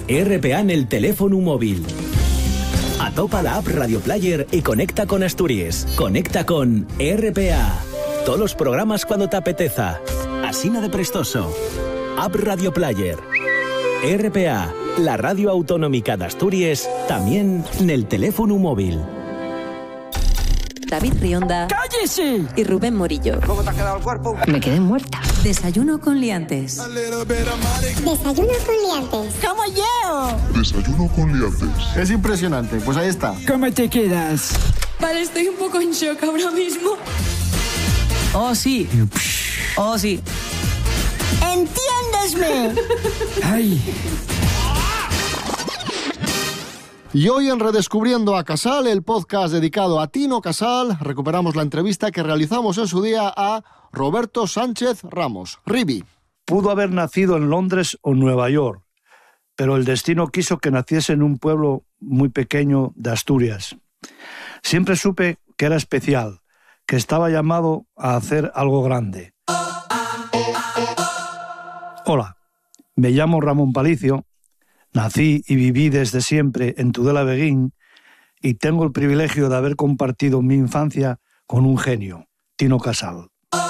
RPA en el teléfono móvil. Atopa la app Radio Player y conecta con Asturias. Conecta con RPA. Todos los programas cuando te apeteza. Asina de prestoso. App Radio Player. RPA, la radio autonómica de Asturias, también en el teléfono móvil. David Rionda. ¡Cállese! Y Rubén Morillo. ¿Cómo te ha quedado el cuerpo? Me quedé muerta. Desayuno con liantes. Desayuno con liantes. ¡Como yo! Desayuno con liantes. Es impresionante, pues ahí está. ¿Cómo te quedas? Vale, estoy un poco en shock ahora mismo. Oh, sí. Oh, sí. ¡Entiéndesme! ¡Ay! Y hoy en Redescubriendo a Casal, el podcast dedicado a Tino Casal, recuperamos la entrevista que realizamos en su día a Roberto Sánchez Ramos, Ribi. Pudo haber nacido en Londres o Nueva York, pero el destino quiso que naciese en un pueblo muy pequeño de Asturias. Siempre supe que era especial, que estaba llamado a hacer algo grande. Hola, me llamo Ramón Palicio. Nací y viví desde siempre en Tudela-Beguín y tengo el privilegio de haber compartido mi infancia con un genio, Tino Casal.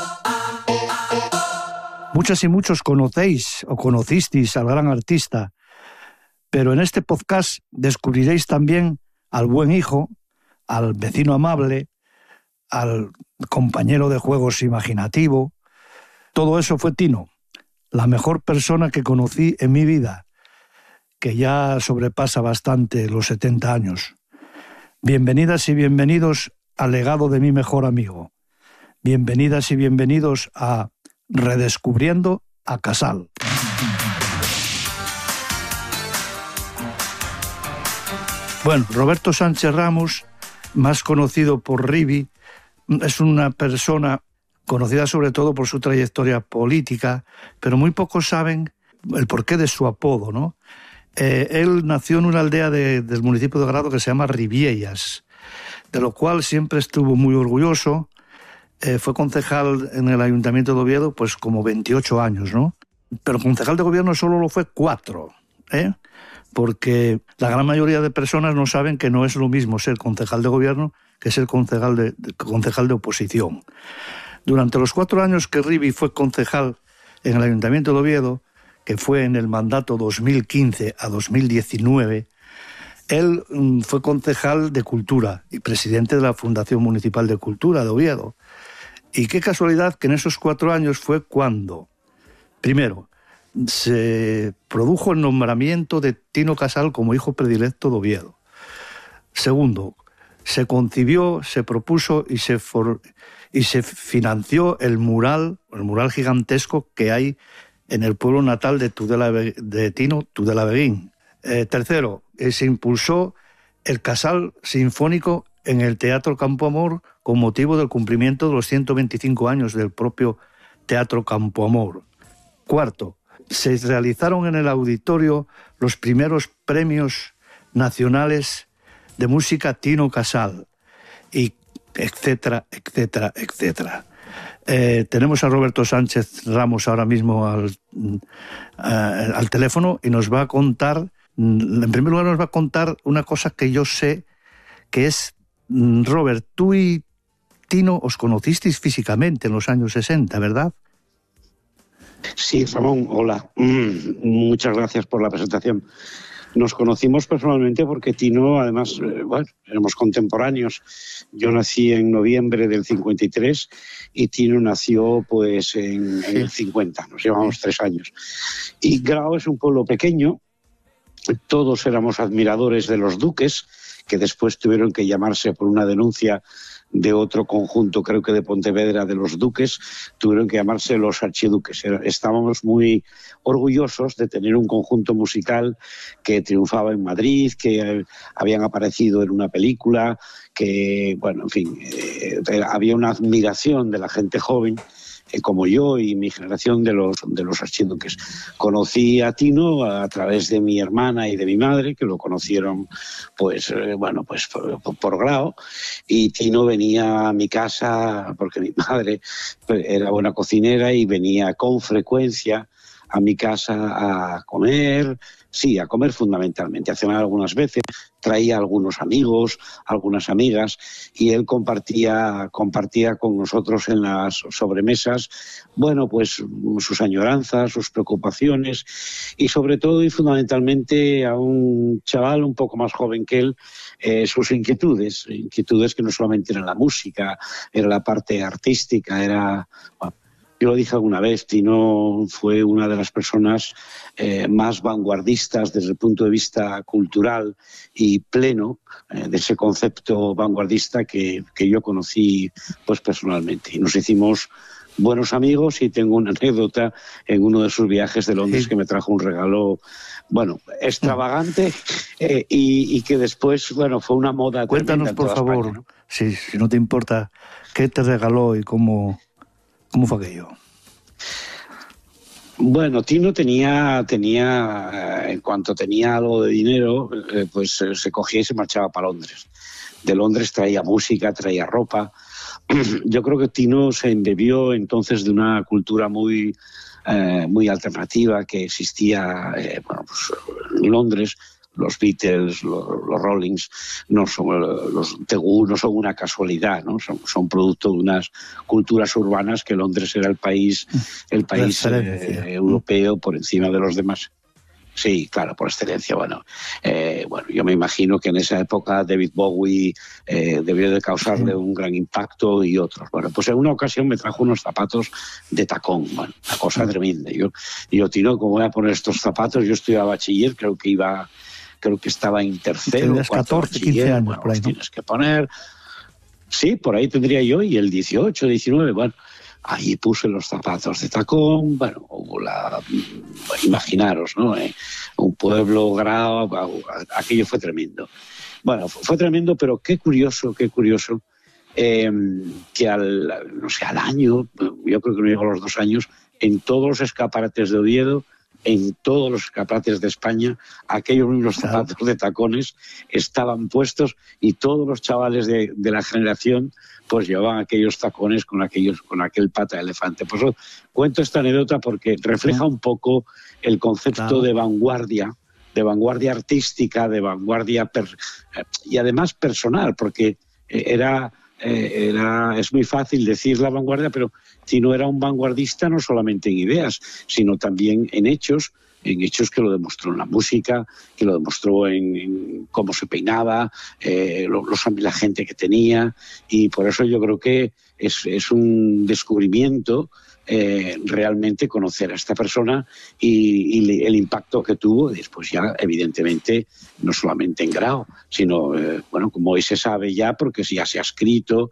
Muchas y muchos conocéis o conocisteis al gran artista, pero en este podcast descubriréis también al buen hijo, al vecino amable, al compañero de juegos imaginativo. Todo eso fue Tino, la mejor persona que conocí en mi vida, que ya sobrepasa bastante los 70 años. Bienvenidas y bienvenidos al legado de mi mejor amigo. Bienvenidas y bienvenidos a Redescubriendo a Casal. Bueno, Roberto Sánchez Ramos, más conocido por Ribi, es una persona conocida sobre todo por su trayectoria política, pero muy pocos saben el porqué de su apodo, ¿no? Él nació en una aldea del municipio de Grado que se llama Ribiellas, de lo cual siempre estuvo muy orgulloso. Fue concejal en el Ayuntamiento de Oviedo pues como 28 años, ¿no? Pero concejal de gobierno solo lo fue 4, porque la gran mayoría de personas no saben que no es lo mismo ser concejal de gobierno que ser concejal de oposición. Durante los 4 años que Ribi fue concejal en el Ayuntamiento de Oviedo, que fue en el mandato 2015 a 2019, él fue concejal de Cultura y presidente de la Fundación Municipal de Cultura de Oviedo. Y qué casualidad que en esos 4 años fue cuando, primero, se produjo el nombramiento de Tino Casal como hijo predilecto de Oviedo. Segundo, se concibió, se propuso y se financió el mural gigantesco que hay en el pueblo natal de Tino, Tudela-Beguín. Tercero, se impulsó el Casal Sinfónico en el Teatro Campo Amor con motivo del cumplimiento de los 125 años del propio Teatro Campo Amor. Cuarto, se realizaron en el auditorio los primeros premios nacionales de música Tino Casal, y etcétera, etcétera, etcétera. Tenemos a Roberto Sánchez Ramos ahora mismo al teléfono y nos va a contar, en primer lugar nos va a contar una cosa que yo sé, que es, Robert, tú y Tino os conocisteis físicamente en los años 60, ¿verdad? Sí, Ramón, hola. Muchas gracias por la presentación. Nos conocimos personalmente porque Tino, además, éramos contemporáneos. Yo nací en noviembre del 53 y Tino nació pues en el 50, nos llevamos 3 años. Y Grao es un pueblo pequeño, todos éramos admiradores de los duques, que después tuvieron que llamarse por una denuncia de otro conjunto, creo que de Pontevedra, de los duques, tuvieron que llamarse los archiduques. Estábamos muy orgullosos de tener un conjunto musical que triunfaba en Madrid, que habían aparecido en una película, que, bueno, en fin, había una admiración de la gente joven, como yo y mi generación de los archiduques. Conocí a Tino a través de mi hermana y de mi madre, que lo conocieron pues por Grao, y Tino venía a mi casa porque mi madre era buena cocinera y venía con frecuencia a mi casa a comer, sí, a comer fundamentalmente, a cenar algunas veces, traía algunos amigos, algunas amigas, y él compartía con nosotros en las sobremesas, bueno, pues sus añoranzas, sus preocupaciones, y sobre todo y fundamentalmente a un chaval un poco más joven que él, sus inquietudes que no solamente eran la música, era la parte artística, era... Bueno, yo lo dije alguna vez, Tino fue una de las personas más vanguardistas desde el punto de vista cultural y pleno de ese concepto vanguardista que yo conocí pues personalmente. Y nos hicimos buenos amigos y tengo una anécdota en uno de sus viajes de Londres que me trajo un regalo, bueno, extravagante y que después, bueno, fue una moda. Cuéntanos, por favor, España, ¿no? Si no te importa, ¿qué te regaló y cómo fue aquello? Bueno, Tino tenía en cuanto tenía algo de dinero, pues se cogía y se marchaba para Londres. De Londres traía música, traía ropa. Yo creo que Tino se embebió entonces de una cultura muy alternativa que existía en Londres. Los Beatles, los Rollings, los The Who no son una casualidad, ¿no? Son producto de unas culturas urbanas que Londres era el país europeo por encima de los demás. Sí, claro, por excelencia. Bueno, yo me imagino que en esa época David Bowie debió de causarle un gran impacto y otros. Bueno, pues en una ocasión me trajo unos zapatos de tacón, bueno, una cosa tremenda. Yo, Tino, ¿cómo voy a poner estos zapatos? Yo estudiaba bachiller, creo que estaba en tercero. Tenías 14, 15 años, bueno, por ahí, ¿no? Tienes que poner... Sí, por ahí tendría yo, y el 18, 19, bueno, ahí puse los zapatos de tacón, bueno, imaginaros, ¿no? Un pueblo grave, aquello fue tremendo. Bueno, fue tremendo, pero qué curioso, que al año, yo creo que no llegó a los 2 años, en todos los escaparates de Oviedo, en todos los escaparates de España, aquellos mismos zapatos de tacones estaban puestos y todos los chavales de la generación pues llevaban aquellos tacones con aquel pata de elefante. Pues cuento esta anécdota porque refleja un poco el concepto de vanguardia artística, de vanguardia y además personal, porque es muy fácil decir la vanguardia, pero Tino era un vanguardista no solamente en ideas, sino también en hechos que lo demostró en la música, que lo demostró en cómo se peinaba, la gente que tenía, y por eso yo creo que es un descubrimiento realmente conocer a esta persona y el impacto que tuvo después ya evidentemente no solamente en Grau sino como hoy se sabe ya porque ya se ha escrito,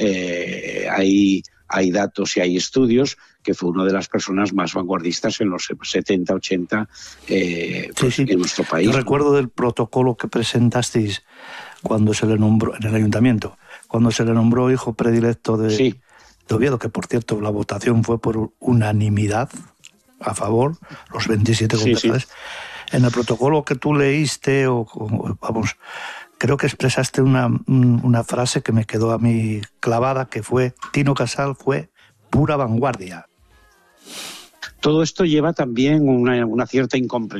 hay datos y hay estudios que fue una de las personas más vanguardistas en los 70, 80 en nuestro país. Yo recuerdo del protocolo que presentasteis cuando se le nombró en el ayuntamiento, cuando se le nombró hijo predilecto de Oviedo, que por cierto la votación fue por unanimidad a favor, los 27 concejales. En el protocolo que tú leíste, creo que expresaste una frase que me quedó a mí clavada, que fue: Tino Casal fue pura vanguardia. Todo esto lleva también una cierta incomprensión